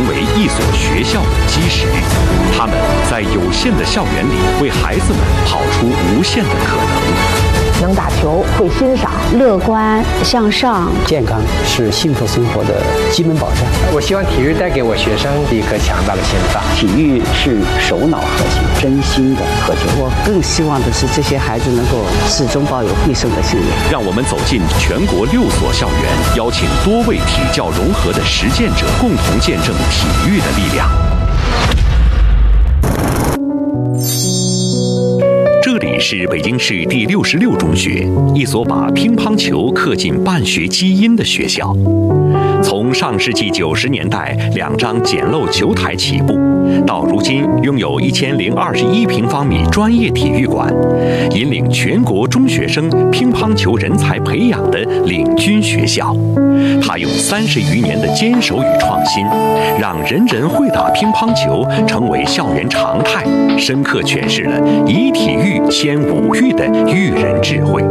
为一所学校的基石。他们在有限的校园里，为孩子们跑出无限的可能。 能打球，会欣赏， 乐观向上， 健康是幸福生活的基本保障。 我希望体育带给我学生一颗强大的心脏。 体育是手脑和谐、真心的和谐。 我更希望的是这些孩子能够始终抱有必胜的信念。 让我们走进全国6所校园，邀请多位体教融合的实践者，共同见证体育的力量。这里是北京市第66中学，一所把乒乓球刻进办学基因的学校。从上世纪90年代2张简陋球台起步，到如今拥有1021平方米专业体育馆，引领全国中学生乒乓球人才培养的领军学校。他用30余年的坚守与创新，让人人会打乒乓球成为校园常态，深刻诠释了以体育牵五育的育人智慧。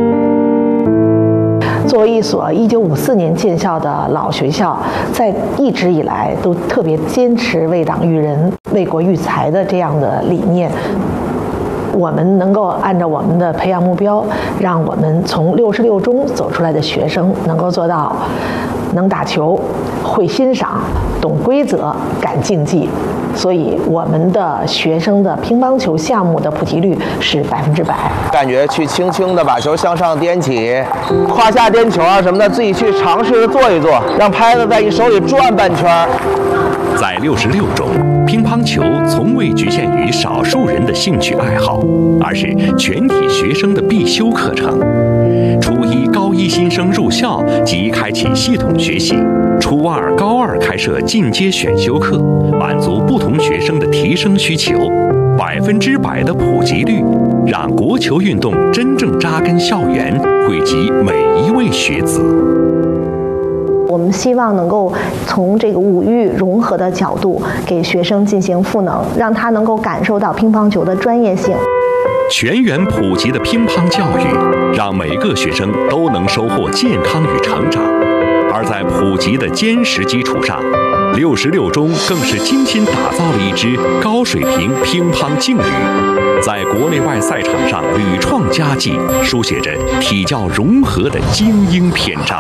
作为一所1954年建校的老学校，在一直以来都特别坚持为党育人、为国育才的这样的理念。我们能够按照我们的培养目标，让我们从66中走出来的学生能够做到能打球、会欣赏、懂规则、敢竞技。所以我们的学生的乒乓球项目的普及率是100%。 感觉去轻轻的把球向上颠起，胯下颠球啊什么的，自己去尝试着做一做，让拍子在你手里转半圈。 在66中，乒乓球从未局限于少数人的兴趣爱好，而是全体学生的必修课程。初一、高一新生入校即开启系统学习，初二、高二开设进阶选修课，满足不同学生的提升需求。100%的普及率，让国球运动真正扎根校园，惠及每一位学子。 我们希望能够从这个五育融合的角度，给学生进行赋能，让他能够感受到乒乓球的专业性。 全员普及的乒乓教育，让每个学生都能收获健康与成长。而在普及的坚实基础上，66中更是精心打造了一支高水平乒乓劲旅，在国内外赛场上屡创佳绩，书写着体教融合的精英篇章。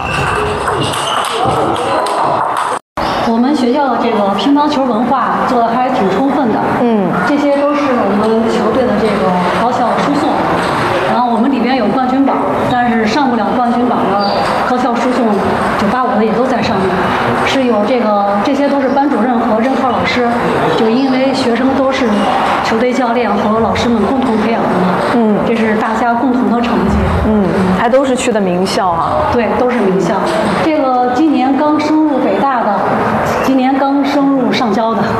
我们学校的这个乒乓球文化做得还挺充分的，这些都是我们球队的这个高校输送，然后我们里边有冠军榜，但是上不了冠军榜的高校输送985的也都在上面，是有这些都是班主任和任课老师，就因为学生都是球队教练和老师们共同培养的嘛，这是大家共同的成绩， 还都是去的名校啊， 对，都是名校，这个今年刚升入北大的，今年刚升入上交的。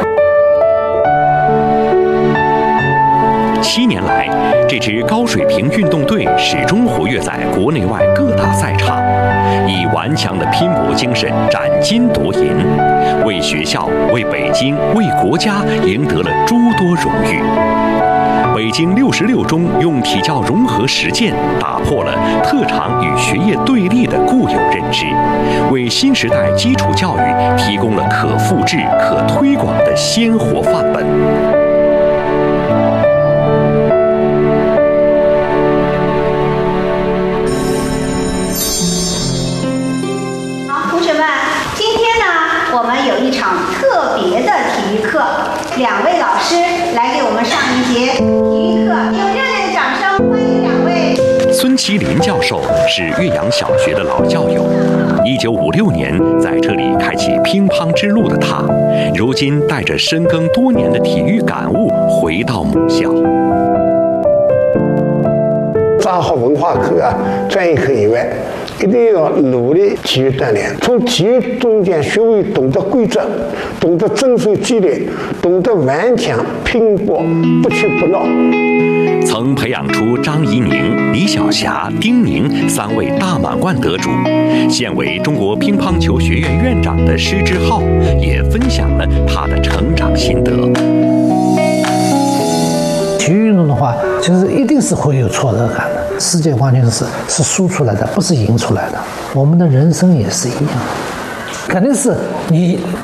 7年来，这支高水平运动队始终活跃在国内外各大赛场，以顽强的拼搏精神斩金夺银，为学校、为北京、为国家赢得了诸多荣誉。北京66中用体教融合实践打破了特长与学业对立的固有认知，为新时代基础教育提供了可复制、可推广的鲜活范本。 好，同学们，今天呢，我们有一场特别的体育课，2位老师来给我们上一节体育课，用热烈的掌声欢迎2位。 孙麒麟教授是岳阳小学的老教友，1956年在这里开启乒乓之路的他，如今带着深耕多年的体育感悟回到母校。 抓好文化课啊、专业课以外，一定要努力体育锻炼，从体育中间学会懂得规则，懂得遵守纪律，懂得顽强拼搏，不屈不挠。 曾培养出张怡宁、李晓霞、丁宁3位大满贯得主，现为中国乒乓球学院院长的施之浩也分享了他的成长心得。 体育运动的话，其实一定是会有挫折感的。世界冠军是输出来的，不是赢出来的。我们的人生也是一样，肯定是你